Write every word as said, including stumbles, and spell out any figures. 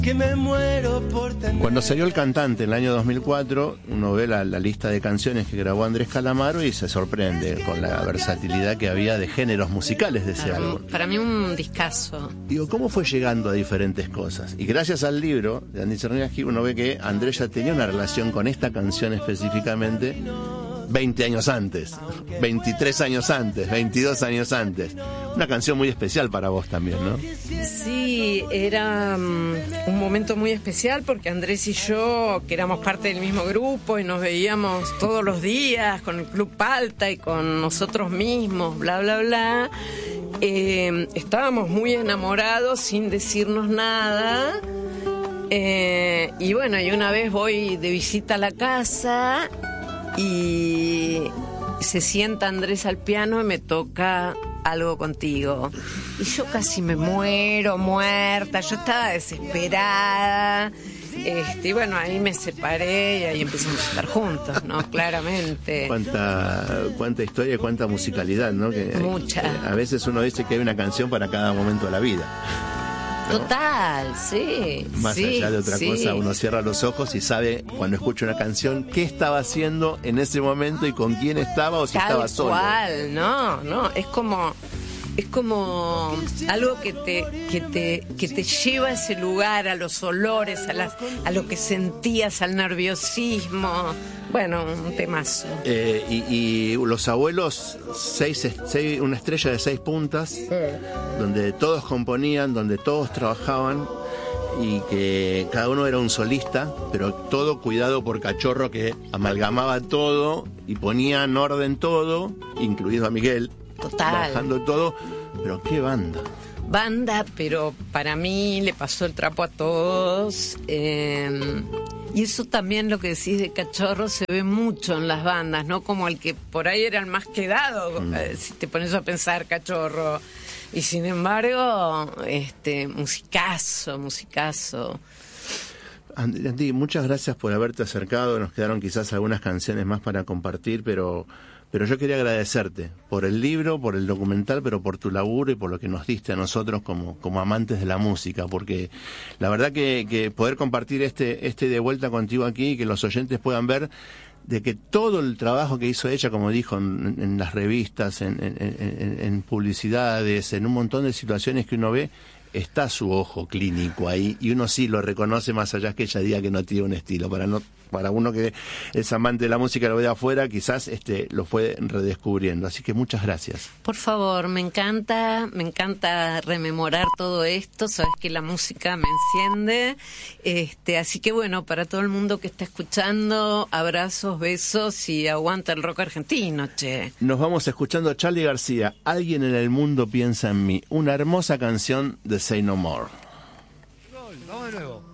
que me muero por tener. Cuando salió El Cantante en el año dos mil cuatro, uno ve la, la lista de canciones que grabó Andrés Calamaro y se sorprende con la versatilidad que había de géneros musicales de ese Para, álbum. para mí un discazo. Digo, ¿cómo fue llegando a diferentes cosas? Y gracias al libro de Andy Czerniawski uno ve que Andrés ya tenía una relación con esta canción específicamente veinte años antes, veintitrés años antes, veintidós años antes. Una canción muy especial para vos también, ¿no? Sí, era um, un momento muy especial porque Andrés y yo, que éramos parte del mismo grupo y nos veíamos todos los días con el Club Palta y con nosotros mismos, bla, bla, bla, eh, estábamos muy enamorados sin decirnos nada. Eh, y bueno, y una vez voy de visita a la casa y se sienta Andrés al piano y me toca Algo Contigo. Y yo casi me muero, muerta. Yo estaba desesperada. Este, y bueno, ahí me separé y ahí empezamos a estar juntos, ¿no? Claramente. Cuánta, cuánta historia y cuánta musicalidad, ¿no? Que, Mucha. Que a veces uno dice que hay una canción para cada momento de la vida, ¿no? Total, sí. Más sí, allá de otra sí. cosa, uno cierra los ojos y sabe cuando escucha una canción qué estaba haciendo en ese momento y con quién estaba o si Tal estaba solo. cual, no, no, es como es como algo que te que te que te lleva a ese lugar, a los olores, a las a lo que sentías, al nerviosismo. Bueno, un temazo. Eh, y, y Los Abuelos, seis, seis, una estrella de seis puntas, Sí. donde todos componían, donde todos trabajaban y que cada uno era un solista, pero todo cuidado por Cachorro, que amalgamaba todo y ponía en orden todo, incluido a Miguel. Total. Trabajando todo, pero qué banda. Banda, pero para mí le pasó el trapo a todos. Eh, y eso también, lo que decís de Cachorro, se ve mucho en las bandas, ¿no? Como el que por ahí era el más quedado, mm. eh, si te pones a pensar, Cachorro. Y sin embargo, este, musicazo, musicazo. Andy, muchas gracias por haberte acercado. Nos quedaron quizás algunas canciones más para compartir, pero... Pero yo quería agradecerte por el libro, por el documental, pero por tu laburo y por lo que nos diste a nosotros como, como amantes de la música, porque la verdad que, que poder compartir este, este de vuelta contigo aquí y que los oyentes puedan ver de que todo el trabajo que hizo ella, como dijo en, en las revistas, en, en, en, en publicidades, en un montón de situaciones que uno ve, está su ojo clínico ahí y uno sí lo reconoce, más allá que ella diga que no tiene un estilo. Para no para uno que es amante de la música, lo ve de afuera, quizás este lo fue redescubriendo. Así que muchas gracias. Por favor, me encanta, me encanta rememorar todo esto. Sabes que la música me enciende. Este, así que bueno, para todo el mundo que está escuchando, abrazos, besos y aguanta el rock argentino, che. Nos vamos escuchando Charly García, Alguien en el mundo piensa en mí. Una hermosa canción de Say No More. Vamos de nuevo.